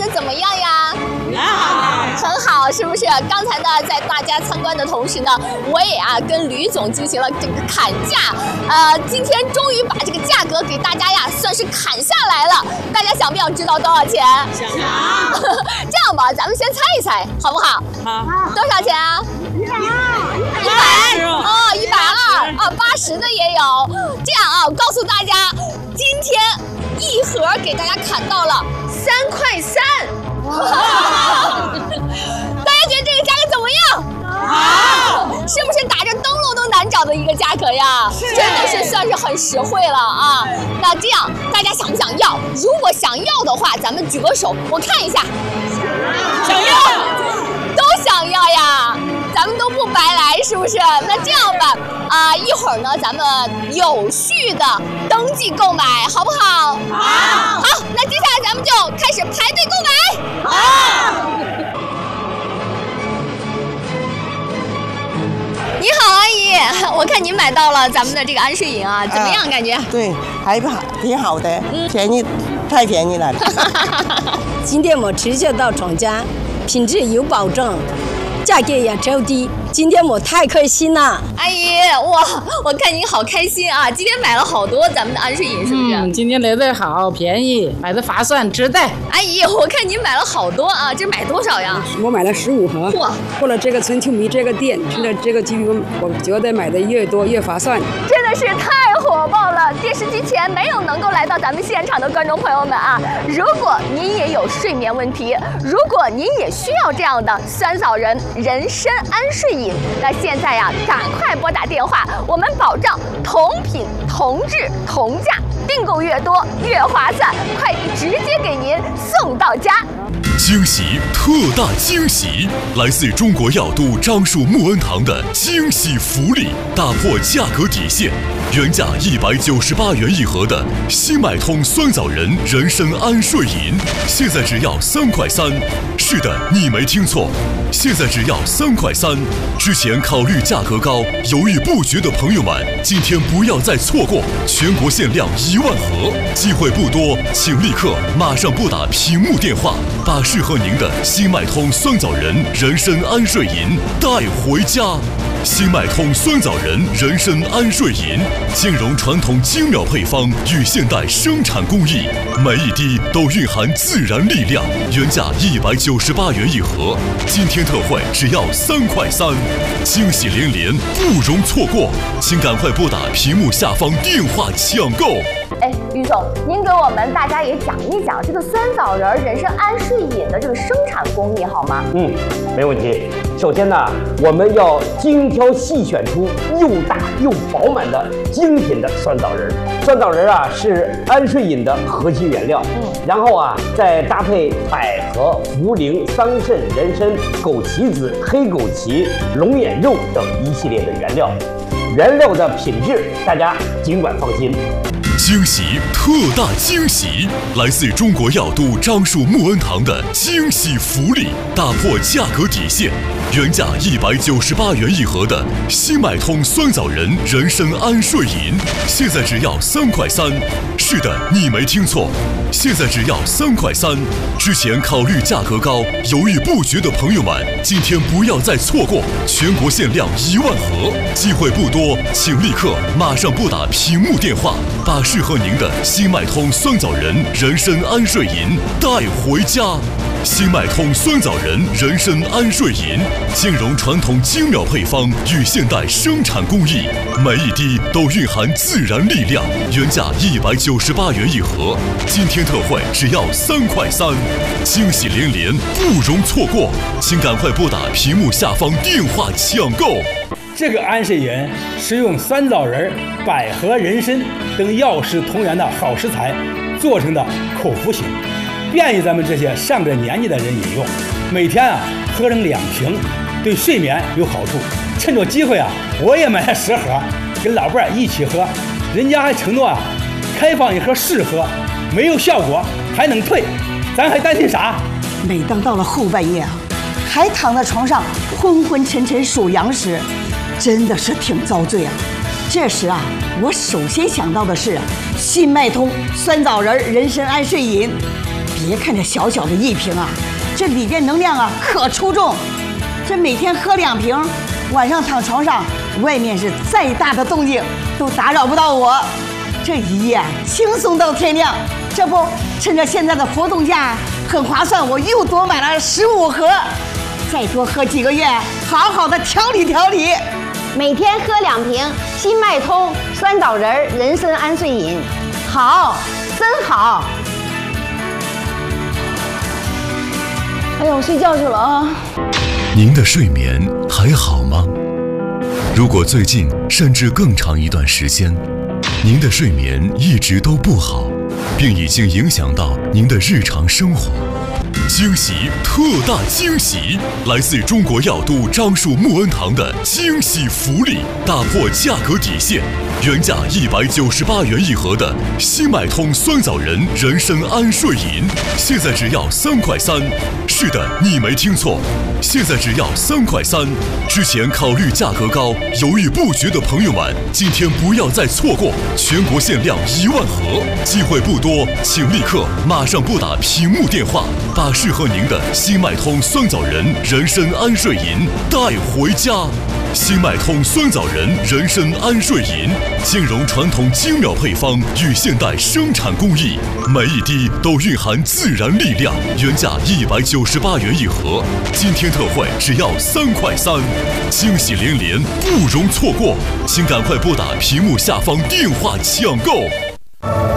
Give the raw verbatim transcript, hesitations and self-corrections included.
得怎么样呀？很好，是不是？刚才呢，在大家参观的同时呢，我也啊跟吕总进行了这个砍价，呃，今天终于把这个价格给大家呀算是砍下来了。大家想不想知道多少钱？ 想。 这样吧，咱们先猜一猜，好不好？ 好。 多少钱啊？一百二。一百哦，一百二啊，八十的也有。这样啊，我告诉大家，今天一盒给大家砍到了三块三。大家觉得这个价格怎么样？好，是不是打着灯笼都难找的一个价格呀？真的是算是很实惠了啊！那这样大家想不想要？如果想要的话，咱们举个手，我看一下。 想要， 都想要呀！咱们都不白来，是不是？那这样吧，啊、呃，一会儿呢，咱们有序的登记购买，好不好？ 好。 好，那接下来咱们就开始排队购买。 好。 你好，阿姨，我看您买到了咱们的这个安睡饮啊，怎么样？感觉？ 对，还不好，挺好的，嗯、便宜，太便宜了。 今天我直接到厂家，品质有保证，价格也超低。今天我太开心了， 阿姨，哇，我看您好开心啊！今天买了好多咱们的安睡饮，是不是？ 嗯，今天来的好便宜，买的划算，值得。 阿姨，我看您买了好多啊，这买多少呀？ 我买了十五盒。 哇！ 过了这个春秋米这个店，吃了这个鸡鱼，我觉得买的越多越划算。 真的是太火爆了！电视机前没有能够来到咱们现场的观众朋友们啊，如果您也有睡眠问题，如果您也需要这样的酸枣仁人参安睡饮，那现在呀，赶快拨打电话，我们保障同品同质同价，订购越多越划算，快递直接给您送到家。 惊喜，特大惊喜！来自中国药都樟树木恩堂的惊喜福利，打破价格底线，原价一百九十八元一盒的新买通酸枣仁人参安睡饮，现在只要三块三。是的，你没听错，现在只要三块三。之前考虑价格高，犹豫不决的朋友们，今天不要再错过，全国限量一万盒，机会不多，请立刻马上拨打屏幕电话，把适合您的新麦通酸枣仁人参安睡饮带回家。新麦通酸枣仁人参安睡饮兼容传统精妙配方与现代生产工艺，每一滴都蕴含自然力量，原价一百九十八元一盒，今天特惠只要三块三，惊喜连连，不容错过，请赶快拨打屏幕下方电话抢购。 哎，于总，您给我们大家也讲一讲这个酸枣仁人参安睡饮的这个生产工艺好吗？ 嗯，没问题。首先呢，我们要精挑细选出又大又饱满的精品的酸枣仁。酸枣仁啊是安睡饮的核心原料，嗯，然后啊再搭配百合、茯苓、桑葚、人参、枸杞子、黑枸杞、龙眼肉等一系列的原料，原料的品质大家尽管放心。 惊喜，特大惊喜！来自中国药都樟树木恩堂的惊喜福利，打破价格底线，原价一百九十八元一盒的新买通酸枣仁人参安睡饮，现在只要三块三。是的，你没听错，现在只要三块三。之前考虑价格高，犹豫不决的朋友们，今天不要再错过，全国限量一万盒，机会不多，请立刻马上拨打屏幕电话，把适合您的新麦通酸枣仁人参安睡饮带回家。新麦通酸枣仁人参安睡饮兼容传统精妙配方与现代生产工艺，每一滴都蕴含自然力量，原价一百九十八元一盒，今天特惠只要三块三，惊喜连连，不容错过，请赶快拨打屏幕下方电话抢购。 这个安睡饮是用酸枣仁、百合、人参等药食同源的好食材做成的口服型，便于咱们这些上了年纪的人饮用。每天啊喝上两瓶，对睡眠有好处。趁着机会啊，我也买了十盒，跟老伴儿一起喝。人家还承诺啊，开放一盒试喝，没有效果还能退，咱还担心啥？ 每当到了后半夜啊，还躺在床上昏昏沉沉数羊时，真的是挺遭罪啊。这时啊，我首先想到的是新麦通酸枣仁人参安睡饮， 别看这小小的一瓶啊，这里边能量啊可出众。这每天喝两瓶，晚上躺床上，外面是再大的动静都打扰不到我。这一夜轻松到天亮。这不，趁着现在的活动价很划算，我又多买了十五盒。再多喝几个月，好好的调理调理。 每天喝两瓶新脉通酸枣仁人参安睡饮，好，真好。哎呀，我睡觉去了啊。 您的睡眠还好吗？如果最近甚至更长一段时间，您的睡眠一直都不好，并已经影响到您的日常生活，惊喜，特大惊喜！来自中国药都樟树木恩堂的惊喜福利，打破价格底线，原价一百九十八元一盒的新脉通酸枣仁人参安睡饮，现在只要三块三。是的，你没听错，现在只要三块三。之前考虑价格高，犹豫不决的朋友们，今天不要再错过，全国限量一万盒，机会不多，请立刻马上拨打屏幕电话，把适合您的新脉通酸枣仁人参安睡饮带回家。新脉通酸枣仁人参安睡饮，兼容传统精妙配方与现代生产工艺，每一滴都蕴含自然力量。原价一百九十八元一盒，今天特惠只要三块三，惊喜连连，不容错过，请赶快拨打屏幕下方电话抢购。